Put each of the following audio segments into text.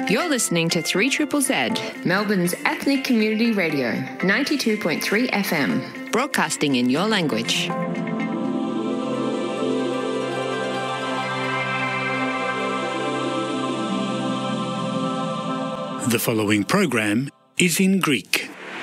You're listening to 3ZZZ, Melbourne's ethnic community radio, 92.3 FM, broadcasting in your language. The following program is in Greek.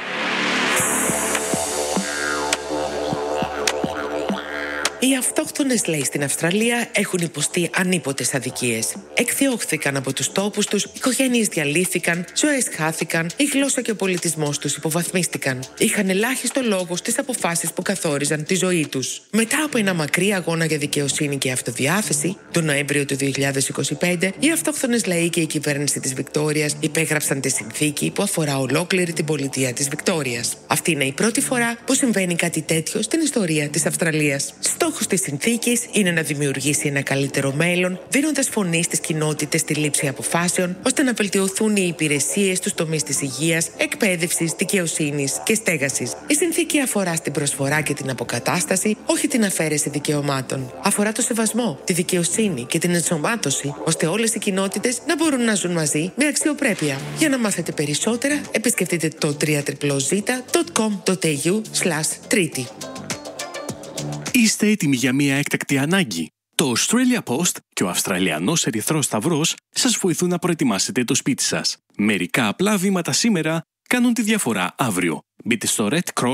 Οι αυτόχθονες, λέει, στην Αυστραλία έχουν υποστεί ανίποτες αδικίες. Εκδιώχθηκαν από τους τόπους τους, οικογένειες διαλύθηκαν, ζωές χάθηκαν, η γλώσσα και ο πολιτισμός τους υποβαθμίστηκαν. Είχαν ελάχιστο λόγο στις αποφάσεις που καθόριζαν τη ζωή τους. Μετά από ένα μακρύ αγώνα για δικαιοσύνη και αυτοδιάθεση, τον Νοέμβριο του 2025, οι αυτόχθονες λαοί και η κυβέρνηση της Βικτόριας υπέγραψαν τη συνθήκη που αφορά ολόκληρη την πολιτεία της Βικτόριας. Αυτή είναι η πρώτη φορά που συμβαίνει κάτι τέτοιο στην ιστορία της Αυστραλίας. Στόχος της συνθήκης είναι να δημιουργήσει ένα καλύτερο μέλλον, δίνοντας φωνή στις κοινότητες στη λήψη αποφάσεων, ώστε να βελτιωθούν οι υπηρεσίες στους τομείς της υγείας, εκπαίδευσης, δικαιοσύνης και στέγασης. Η συνθήκη αφορά στην προσφορά και την αποκατάσταση, όχι την αφαίρεση δικαιωμάτων. Αφορά το σεβασμό, τη δικαιοσύνη και την ενσωμάτωση, ώστε όλες οι κοινότητες να μπορούν να ζουν μαζί με αξιοπρέπεια. Για να μάθετε περισσότερα, επισκεφτείτε το www.com.au/Treaty. Είστε έτοιμοι για μια έκτακτη ανάγκη? Το Australia Post και ο Αυστραλιανός Ερυθρός Σταυρός σας βοηθούν να προετοιμάσετε το σπίτι σας. Μερικά απλά βήματα σήμερα κάνουν τη διαφορά αύριο. Μπείτε στο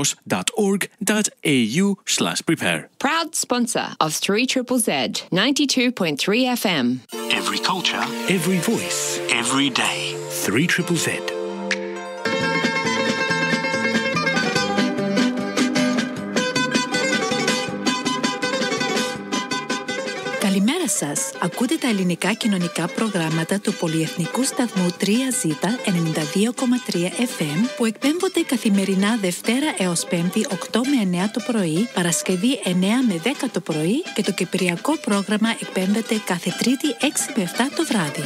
redcross.org.au/prepare. Proud sponsor of 3ZZZ, 92.3 FM. Every culture, every voice, every day. 3ZZZ. Καλημέρα σας. Ακούτε τα ελληνικά κοινωνικά προγράμματα του πολυεθνικού σταθμού 3Z 92,3 FM που εκπέμπονται καθημερινά Δευτέρα έως Πέμπτη 8 με 9 το πρωί, Παρασκευή 9 με 10 το πρωί και το κυπριακό πρόγραμμα εκπέμπεται κάθε Τρίτη 6 με 7 το βράδυ.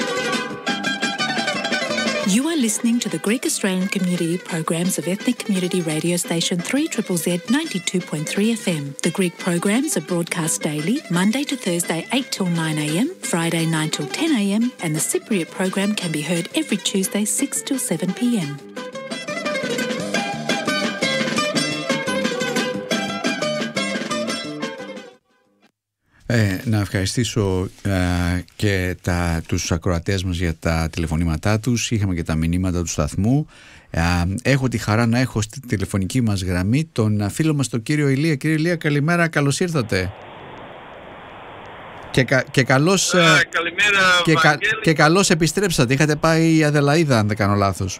You are listening to the Greek Australian Community programs of ethnic community radio station 3ZZZ 92.3 FM. The Greek programs are broadcast daily, Monday to Thursday 8 till 9 a.m, Friday 9 till 10 a.m, and the Cypriot program can be heard every Tuesday 6 till 7 p.m. Να ευχαριστήσω και τους ακροατές μας για τα τηλεφωνήματά τους. Είχαμε και τα μηνύματα του σταθμού. Έχω τη χαρά να έχω στη τηλεφωνική μας γραμμή τον φίλο μας τον κύριο Ηλία. Κύριε Ηλία, καλημέρα, καλώς ήρθατε. Και καλώς, καλημέρα, και καλώς επιστρέψατε. Είχατε πάει η Αδελαΐδα, αν δεν κάνω λάθος.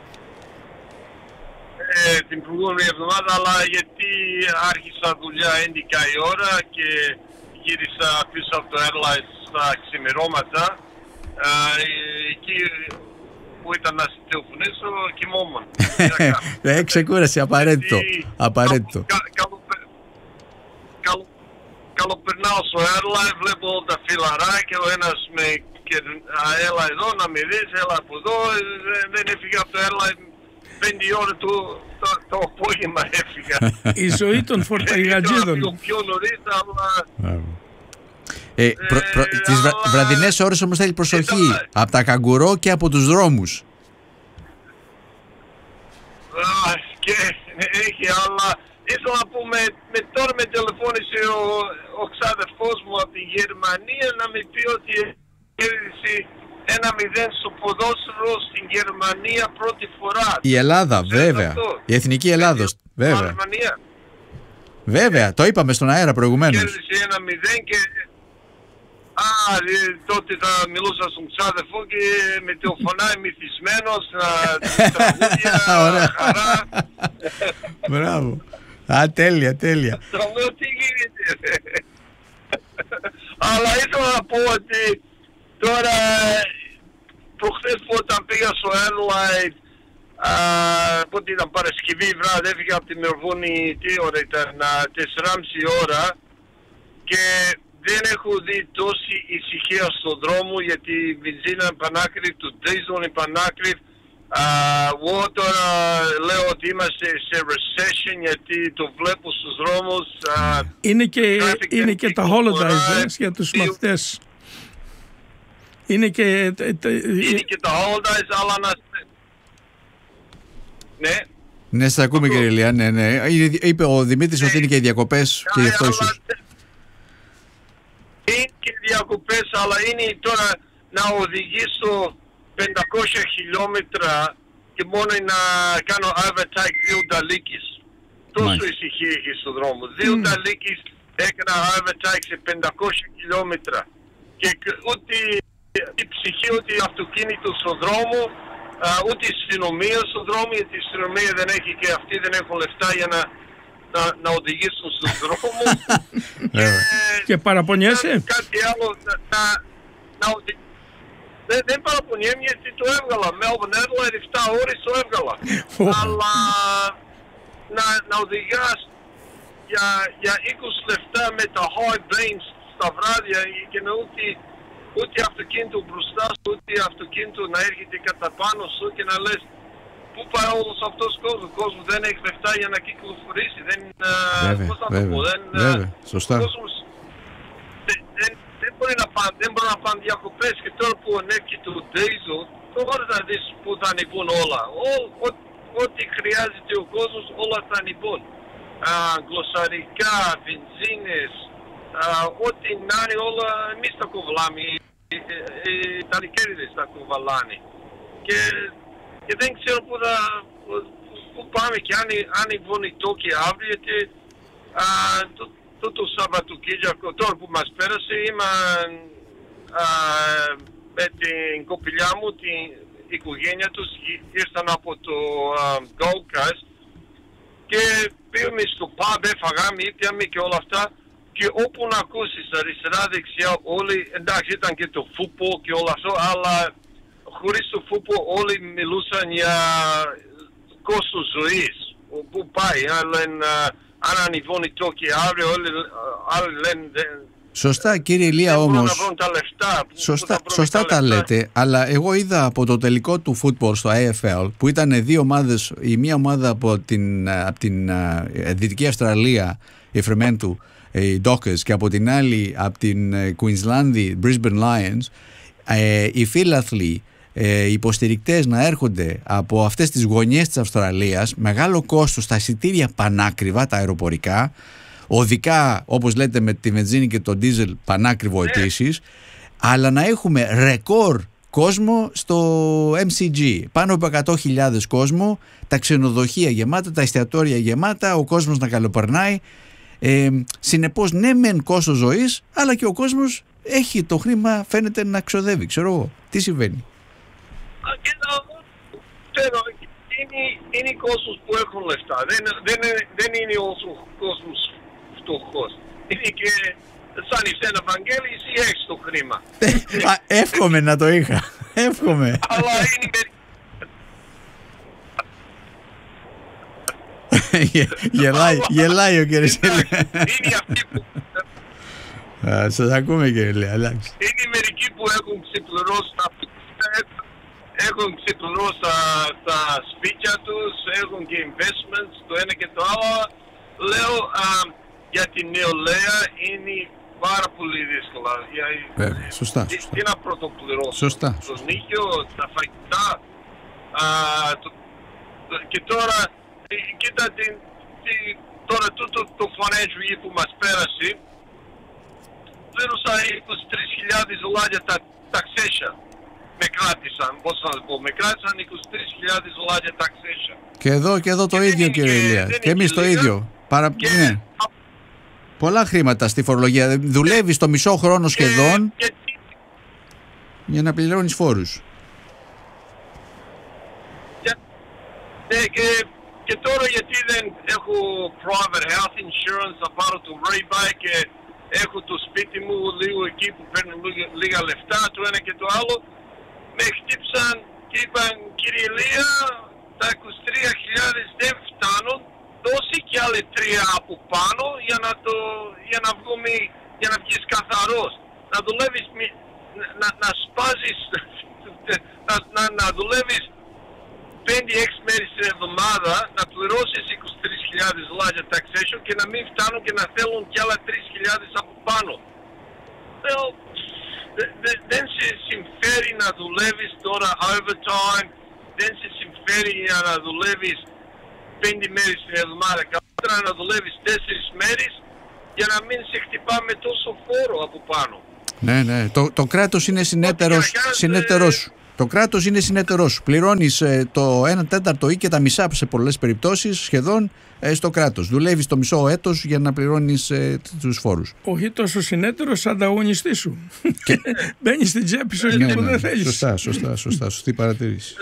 Την προηγούμενη εβδομάδα, αλλά γιατί άρχισα δουλειά 11 η ώρα και γύρισα πίσω από το Airlines στα ξημερώματα. Εκεί που ήταν να τηλεφωνήσω, κοιμόμουν. Ξεκούραση, απαραίτητο. Καλοπερνάω στο Airline, βλέπω τα φιλαράκια, ο ένας με έλα εδώ να με δεις, έλα από εδώ. Δεν έφυγα από το Airline 5 ώρα το απόγευμα έφυγα. Η ζωή των φορτηγατζίδων. Πιο νωρίς, αλλά... Τις βραδινές ώρες όμως θέλει προσοχή από τα καγκουρό και από τους δρόμους. Και έχει, αλλά ήθελα να πούμε, τώρα με τηλεφώνησε ο ξάδερφός μου από τη Γερμανία να με πει ότι κέρδισε 1-0 στο ποδόσφαιρο στην Γερμανία πρώτη φορά. Η Ελλάδα, βέβαια. Η Εθνική Ελλάδος, βέβαια. Βέβαια, το είπαμε στον αέρα προηγουμένως. Κέρδισε 1-0 και... τότε θα μιλούσα στον ξάδερφο και με τηλεφωνάει μυθισμένος, τραγούδια, χαρά. Μπράβο. Τέλεια. Το λέω τι γίνεται. Αλλά ήθελα να πω ότι τώρα, προχθές που όταν πήγα στο Airline, πότε ήταν Παρασκευή βράδυ, έφυγα από τη Μελβούρνη, τι ώρα ήταν, 4,5 ώρα και δεν έχω δει τόση ησυχία στον δρόμο, γιατί η βενζίνα πανάκριβ, το diesel είναι πανάκριβ. Εγώ τώρα λέω ότι είμαστε σε recession, γιατί το βλέπω στους δρόμους. Είναι και τα holidays για τους μαθητές. Είναι και τα holidays, αλλά να... Ναι. Ναι, σας ακούμε κύριε Ηλία, ναι. Είπε ο Δημήτρης ότι είναι και οι διακοπές και γι' αυτό ίσως. Είναι και οι διακοπές, αλλά είναι τώρα να οδηγήσω 500 χιλιόμετρα και μόνο να κάνω overtake 2 ταλίκης. Τόσο ησυχία έχει στον δρόμο. 2 ταλίκης έκανα overtake σε 500 χιλιόμετρα. Και ούτε η ψυχή, ούτε αυτοκίνητο στον δρόμο, ούτε η αστυνομία στον δρόμο, γιατί η αστυνομία δεν έχει και αυτοί δεν έχουν λεφτά για να οδηγήσουν στον δρόμο. Και παραπονιέσαι. Κάτι άλλο να οδηγήσουν. Δεν παραπονιέμαι γιατί το έβγαλα. Melbourne Adelaide 7 ώρες το έβγαλα. Αλλά να οδηγάς για 20 λεπτά με τα high beams στα βράδια και να ούτε αυτοκίνητο μπροστά σου, ούτε αυτοκίνητο να έρχεται κατά πάνω σου και να λες πού πάει όλος αυτός ο κόσμος. Ο κόσμος δεν έχει λεφτά για να κυκλοφορήσει. Βέβαια, σωστά. Δεν μπορούν να πάνε διακοπές και τώρα που ανέβηκε το diesel, τώρα θα δεις που θα ανεβούν όλα. Ό,τι χρειάζεται ο κόσμος, όλα θα ανεβούν. Γλωσσαρικά, βενζίνες, ό,τι να είναι όλα, εμείς τα κουβαλάμε. Οι ταλικέριδες τα κουβαλάνε. Και δεν ξέρω πού πάμε και αν ανεβούν οι τόκοι αύριο, γιατί το Σαββατοκύριακο, τώρα που μας πέρασε, με την κοπηλιά μου, την οικογένεια τους, ήρθαν από το Gold Coast και πήγαμε στο pub, έφαγαμε, ήπιαμε και όλα αυτά και όπου να ακούσεις αριστερά δεξιά όλοι, εντάξει ήταν και το φούτμπολ και όλα αυτό, αλλά χωρίς το φούτμπολ όλοι μιλούσαν για κόστος ζωής, που πάει, αν ανεβούν οι τόκοι αύριο, όλοι λένε... Σωστά κύριε Ηλία όμως, σωστά τα λέτε, αλλά εγώ είδα από το τελικό του football στο AFL που ήταν δύο ομάδες, η μία ομάδα από την Δυτική Αυστραλία, η Fremantle, οι Dockers, και από την άλλη από την Queensland, Brisbane Lions, οι φίλαθλοι, οι υποστηρικτές να έρχονται από αυτές τις γωνιές της Αυστραλίας, μεγάλο κόστος, τα εισιτήρια πανάκριβα, τα αεροπορικά, οδικά όπως λέτε με τη βενζίνη και το ντίζελ πανάκριβο επίσης, αλλά να έχουμε ρεκόρ κόσμο στο MCG, πάνω από 100.000 κόσμο, τα ξενοδοχεία γεμάτα, τα εστιατόρια γεμάτα, ο κόσμος να καλοπερνάει. Συνεπώς ναι μεν κόστος ζωής, αλλά και ο κόσμος έχει το χρήμα, φαίνεται να ξοδεύει. Ξέρω εγώ, τι συμβαίνει? Είναι κόσμος που έχουν λεφτά, δεν είναι όσο κόσμος φτωχός. Είναι και σαν εσένα Βαγγέλη, εσύ έχεις το χρήμα. Εύχομαι να το είχα, εύχομαι. Αλλά είναι γελάει ο κύριος Ηλία. Είναι αυτοί που... Σας ακούμε κύριε Ηλία. Είναι μερικοί που έχουν ξεπληρώσει τα σπίτια τους, έχουν και investments, το ένα και το άλλο. Λέω για την νεολαία είναι πάρα πολύ δύσκολα. Βέβαια, σωστά. Τι να πρωτοπληρώσω? Σωστά. Το νίκιο, τα φαγητά. Και τώρα, κοίτα τώρα το financial year που μας πέρασε, πλήρωσα $23,000 τα taxation. Με κράτησαν, πώς να το πω, με κράτησαν $23,000 taxation. Και εδώ το ίδιο κύριε Ηλία. Και εμείς το ίδιο. Ναι. Πολλά χρήματα στη φορολογία. Δουλεύεις το μισό χρόνο σχεδόν για να πληρώνεις φόρους. Και τώρα γιατί δεν έχω private health insurance, θα πάρω το rebate και έχω το σπίτι μου λίγο εκεί που παίρνω λίγα λεφτά, το ένα και το άλλο. Με χτύψαν και είπαν, κύριε Ηλία, τα 23,000 δεν φτάνουν, δώσει και άλλοι 3 από πάνω για να βγεις καθαρός. Να δουλεύεις, να σπάζεις, να δουλεύεις 5-6 μέρες την εβδομάδα, να πληρώσεις $23,000 taxation και να μην φτάνουν και να θέλουν κι άλλα 3,000 από πάνω. Δεν σε συμφέρει να δουλεύεις τώρα overtime, δεν σε συμφέρει για να δουλεύεις 5 μέρες την εβδομάδα. Καλύτερα να δουλεύεις 4 μέρες για να μην σε χτυπάμε τόσο φόρο από πάνω. Ναι. Το κράτος είναι συνέτερός σου. Το κράτος είναι συνέτερός σου. Πληρώνεις το 1/4 ή και τα μισά σε πολλές περιπτώσεις σχεδόν στο κράτος. Δουλεύεις το μισό έτος για να πληρώνεις τους φόρους. Όχι τόσο συνέτερος σαν ανταγωνιστή σου. Μπαίνεις στην τσέπη σου και που δεν θέλεις. Σωστά. Σωστή παρατήρηση.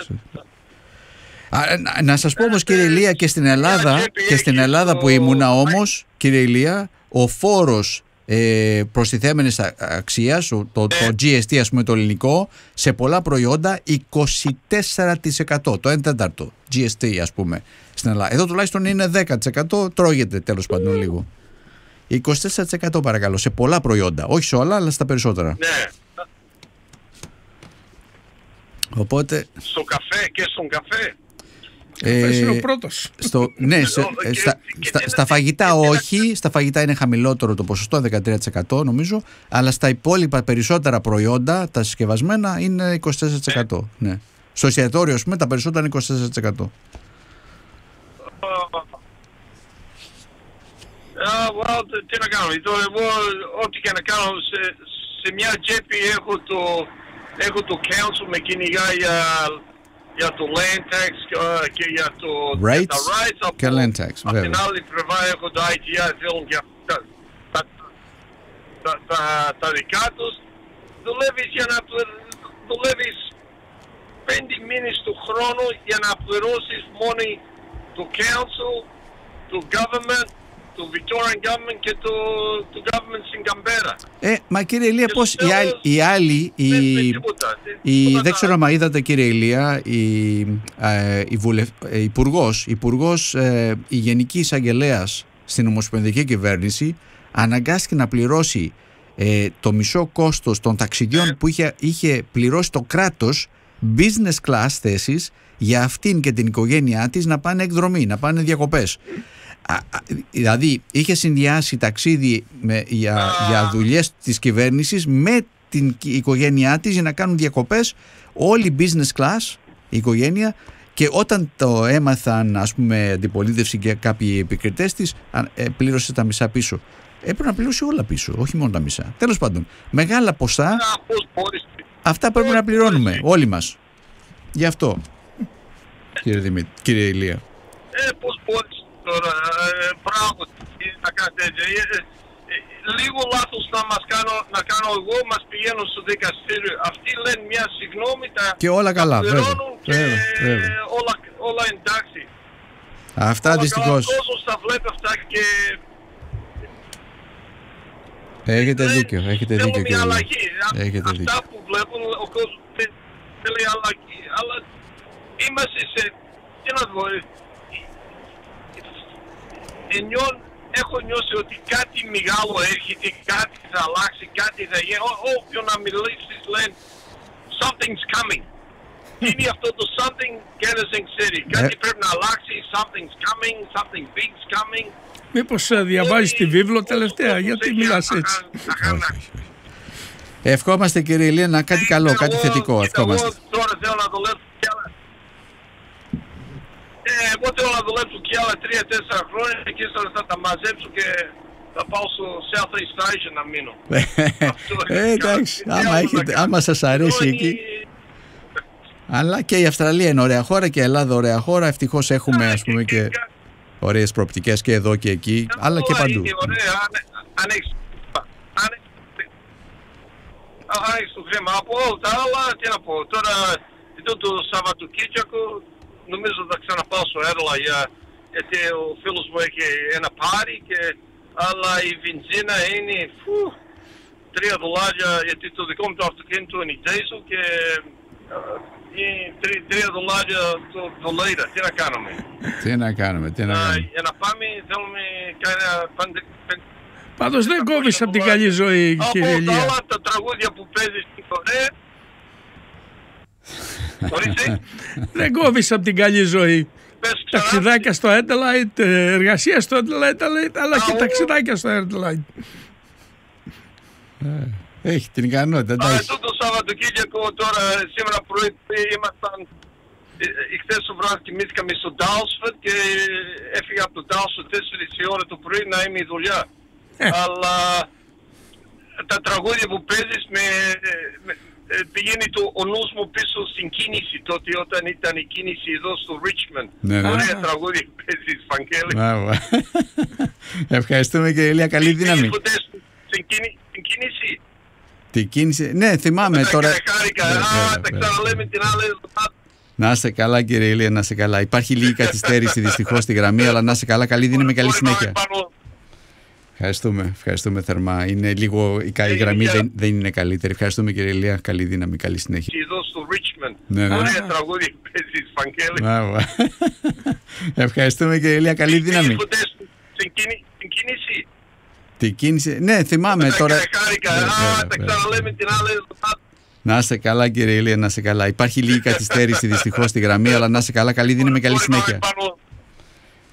Να σας πω όμως, κύριε Ηλία, και στην Ελλάδα που ήμουνα όμως, κύριε Ηλία, ο φόρος προστιθέμενης αξίας, το GST, ας πούμε, το ελληνικό, σε πολλά προϊόντα 24%, το 1/4 GST, ας πούμε, στην Ελλάδα. Εδώ τουλάχιστον είναι 10%, τρώγεται τέλος πάντων λίγο. 24% παρακαλώ, σε πολλά προϊόντα, όχι σε όλα, αλλά στα περισσότερα. Ναι. Οπότε... Στο καφέ και στον καφέ. Είναι ο πρώτος. Στα φαγητά όχι, στα φαγητά είναι χαμηλότερο το ποσοστό, 13% νομίζω, αλλά στα υπόλοιπα περισσότερα προϊόντα, τα συσκευασμένα, είναι 24%. Ναι. Στο εστιατόριο, ας πούμε, τα περισσότερα είναι 24%. Τι να κάνω, εγώ ό,τι και να κάνω, σε μια τσέπη έχω το council με κυνηγά για το land tax και για τα rights και land tax, από την άλλη πλευρά έχω το ITI, θέλουν και τα δικά τους. Δουλεύεις 5 μήνες του χρόνου για να πληρώσεις μόνο το council, το government, το Victorian government και το government στην Καμπέρα. Μα κύριε Ηλία, πώς οι άλλοι, δεν ξέρω αν είδατε, κύριε Ηλία, υπουργός, η Γενική Εισαγγελέας στην Ομοσπονδιακή Κυβέρνηση αναγκάστηκε να πληρώσει το μισό κόστος των ταξιδιών που είχε πληρώσει το κράτος, business class θέσεις, για αυτήν και την οικογένειά της να πάνε εκδρομή, να πάνε διακοπές. Δηλαδή είχε συνδυάσει ταξίδι για δουλειές της κυβέρνησης με την οικογένειά της για να κάνουν διακοπές, όλοι business class η οικογένεια, και όταν το έμαθαν, ας πούμε, αντιπολίτευση και κάποιοι επικριτές της, πλήρωσε τα μισά πίσω. Έπρεπε να πληρώσει όλα πίσω, όχι μόνο τα μισά. Τέλος πάντων, μεγάλα ποσά, αυτά πρέπει να πληρώνουμε όλοι μας. Γι' αυτό, κύριε Ηλία. Πώς μπορείς τώρα, πράγματι, να κάνετε έτσι. Λίγο λάθος να κάνω εγώ, μας πηγαίνουν στο δικαστήριο. Αυτοί λένε μια συγγνώμη, και όλα καλά, πληρώνουν και όλα εντάξει. Αυτά δυστυχώς. Ο κόσμος τα βλέπει αυτά και... Έχετε δίκιο, θέλουν μια αλλαγή. Αυτά που βλέπουν, ο κόσμος θέλει αλλαγή. Αλλά είμαστε σε... Τι να πω... Έχω νιώσει ότι κάτι μεγάλο έρχεται, κάτι θα αλλάξει, κάτι θα γίνει. Όποιον να μιλήσεις λένε something's coming. Είναι αυτό το something Genesing City. Κάτι πρέπει να αλλάξει, something's coming, something big's coming. Μήπως διαβάζεις τη βίβλο τελευταία, γιατί μιλάς έτσι? Ευχόμαστε, κύριε Ηλία, να κάτι καλό, κάτι θετικό. Ευχόμαστε. Τώρα θέλω να δουλέψω κι άλλα. Εγώ θέλω να δουλέψω κι άλλα 3-4 χρόνια και θα τα μαζέψω και θα πάω στο South East Station να μείνω. Εντάξει, άμα σας αρέσει εκεί. Αλλά και η Αυστραλία είναι ωραία χώρα και η Ελλάδα ωραία χώρα. Ευτυχώς έχουμε, ας πούμε, και ωραίες προοπτικές και εδώ και εκεί, αλλά και παντού. Είναι ωραία, αν έχεις το χρήμα. Από όλα τα άλλα, τι να πω, τώρα το Σαββατοκύριακο νομίζω θα ξαναπάω στο Adelaide, γιατί ο φίλος μου έχει ένα πάρι, αλλά η βενζίνα είναι $3, γιατί το δικό μου το αυτοκίνητο είναι diesel και $3 το λίρα. Τι να κάνουμε. Για να πάμε θέλουμε κανένα Πάντως δεν κόβεις από την καλή ζωή, κύριε Ηλία. Από όλα τα τραγούδια που παίζεις στην Κορέα. Δεν κόβεις από την καλή ζωή. Ταξιδάκια στο Adelaide, εργασία στο Adelaide, αλλά και ταξιδάκια στο Adelaide. Έχει την ικανότητα. Το Σαββατοκύριακο τώρα, σήμερα πρωί ήμασταν. Χθες το βράδυ κοιμήθηκαμε στο Ντάλσφορντ και έφυγα από το Ντάλσφορντ 4 η ώρα το πρωί να είμαι η δουλειά. Αλλά τα τραγούδια που παίζεις πηγαίνει ο νους μου πίσω στην κίνηση τότε όταν ήταν η κίνηση εδώ στο Richmond. Ωραία τραγούδια που παίζεις, Βαγγέλη. Ευχαριστούμε κύριε Ηλία, καλή δύναμη. Στην κίνηση. Την κίνηση, ναι, θυμάμαι τώρα. Τα ξαναλέμε την άλλη εβδομάδα. Να είστε καλά κύριε Ηλία, να είστε καλά. Υπάρχει λίγη καθυστέρηση δυστυχώς στη γραμμή, αλλά να είστε καλά, καλή δύναμη, καλή συνέχεια. Ευχαριστούμε θερμά. Είναι λίγο, η γραμμή δεν είναι καλύτερη. Ευχαριστούμε κύριε Ηλία, καλή δύναμη, καλή συνέχεια. Εδώ στο Richmond. Ωραία τραγούδια παίζεις, Βαγγέλη. Ευχαριστούμε κύριε Ηλία, καλή δύναμη. Στην κίνηση. Την κίνηση, ναι, θυμάμαι τώρα. Τα ξαναλέμε την άλλη εβδομάδα. Να είστε καλά κύριε Ηλία, να είστε καλά. Υπάρχει λίγη καθυστέρηση δυστυχώς στη γραμμή, αλλά να είστε καλά, καλή δύναμη, καλή συνέχεια.